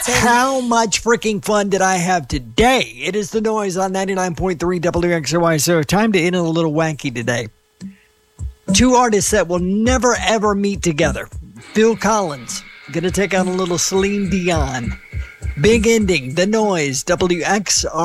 How much freaking fun did I have today? It is The Noise on 99.3 WXOY. So time to end a little wacky today. Two artists that will never, ever meet together. Phil Collins, going to take out a little Celine Dion. Big ending, The Noise, WXOY.